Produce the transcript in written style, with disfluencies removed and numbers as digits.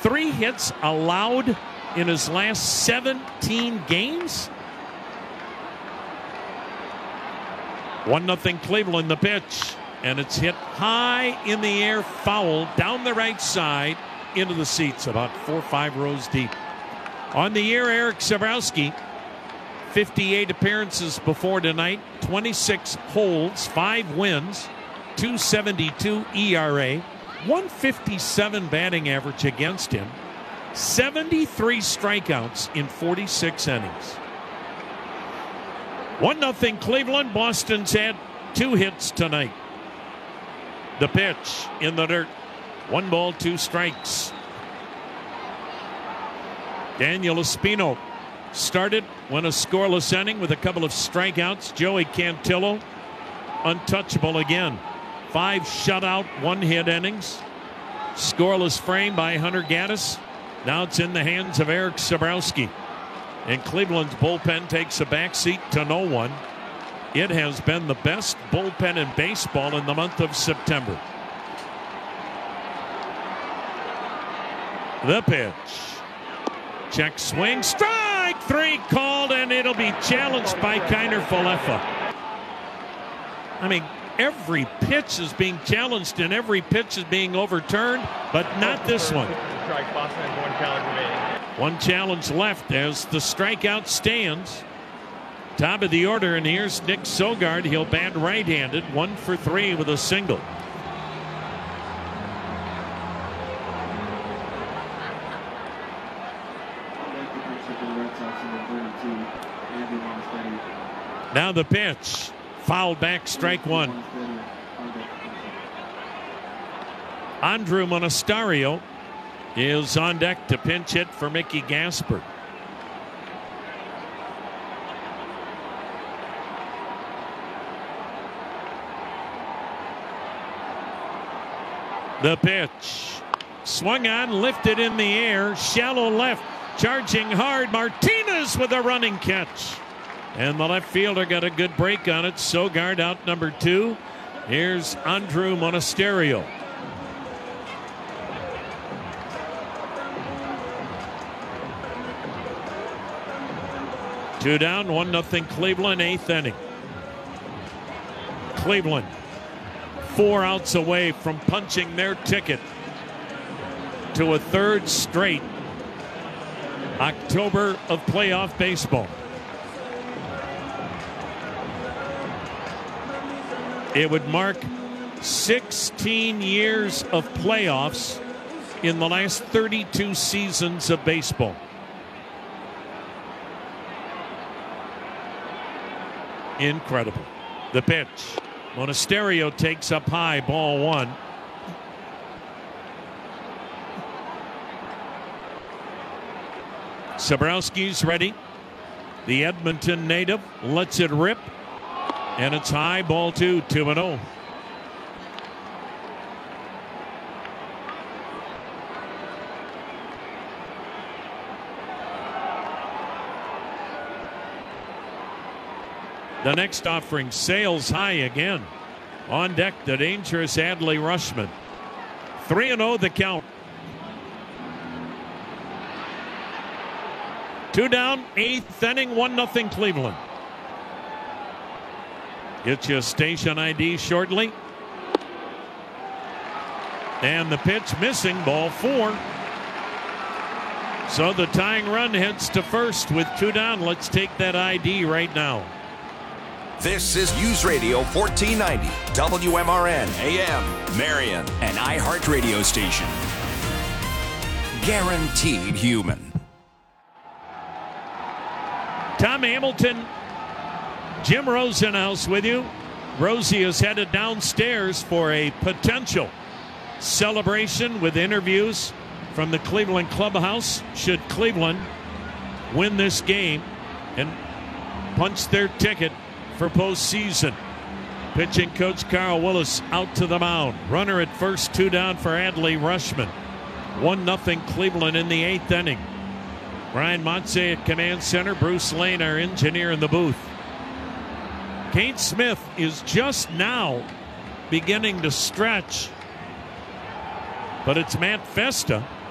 3 hits allowed in his last 17 games. 1-0 Cleveland, the pitch. And it's hit high in the air, foul, down the right side, into the seats, about 4 or 5 rows deep. On the year, Eric Sabrowski, 58 appearances before tonight, 26 holds, 5 wins, 2.72 ERA, 157 batting average against him, 73 strikeouts in 46 innings. 1-0 Cleveland. Boston's had 2 hits tonight. The pitch in the dirt. 1 ball, 2 strikes. Daniel Espino started when a scoreless inning with a couple of strikeouts. Joey Cantillo, untouchable again. 5 shutout, 1-hit innings. Scoreless frame by Hunter Gaddis. Now it's in the hands of Eric Sabrowski. And Cleveland's bullpen takes a backseat to no one. It has been the best bullpen in baseball in the month of September. The pitch. Check swing. Strike 3 called, and it'll be challenged by Kiner Falefa. I mean, every pitch is being challenged and every pitch is being overturned, but not this one. One challenge left as the strikeout stands. Top of the order, and here's Nick Sogard. He'll bat right-handed, 1 for 3 with a single. Now the pitch. Fouled back, strike 1. Andrew Monasterio is on deck to pinch hit for Mickey Gaspard. The pitch. Swung on, lifted in the air, shallow left, charging hard. Martinez with a running catch. And the left fielder got a good break on it. Sogard out number 2. Here's Andrew Monasterio. Two down, 1-0 Cleveland, 8th inning. Cleveland 4 outs away from punching their ticket to a 3rd straight October of playoff baseball. It would mark 16 years of playoffs in the last 32 seasons of baseball. Incredible. The pitch. Monasterio takes up high, ball 1. Sabrowski's ready. The Edmonton native lets it rip. And it's high, ball 2, 2-0. The next offering sails high again. On deck, the dangerous Adley Rutschman. 3-0 the count. 2 down, 8th inning, 1-0 Cleveland. Get you a station ID shortly. And the pitch missing, ball 4. So the tying run heads to first with 2 down. Let's take that ID right now. This is News Radio 1490, WMRN AM, Marion, an iHeart radio station. Guaranteed human. Tom Hamilton, Jim Rosenhaus with you. Rosie is headed downstairs for a potential celebration with interviews from the Cleveland clubhouse should Cleveland win this game and punch their ticket for postseason. Pitching coach Carl Willis out to the mound. Runner at first, 2 down for Adley Rutschman. 1-0 Cleveland in the 8th inning. Brian Montse at command center. Bruce Lane, our engineer, in the booth. Kate Smith is just now beginning to stretch, but it's Matt Festa